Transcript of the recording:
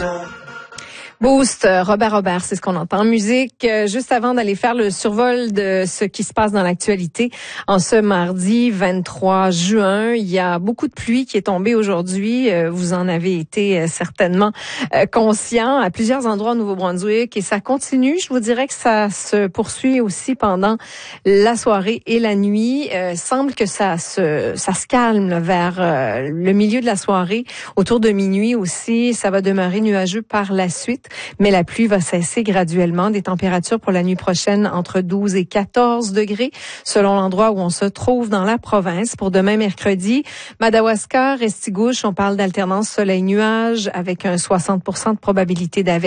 Boost, Robert, c'est ce qu'on entend en musique. Juste avant d'aller faire le survol de ce qui se passe dans l'actualité, en ce mardi 23 juin, il y a beaucoup de pluie qui est tombée aujourd'hui. Vous en avez été certainement conscient à plusieurs endroits au Nouveau-Brunswick et ça continue. Je vous dirais que ça se poursuit aussi pendant la soirée et la nuit. Semble que ça se calme là, vers le milieu de la soirée, autour de minuit aussi. Ça va demeurer nuageux par la suite. Mais la pluie va cesser graduellement. Des températures pour la nuit prochaine entre 12 et 14 degrés selon l'endroit où on se trouve dans la province. Pour demain mercredi, Madawaska, Restigouche, on parle d'alternance soleil-nuage avec un 60% de probabilité d'averse.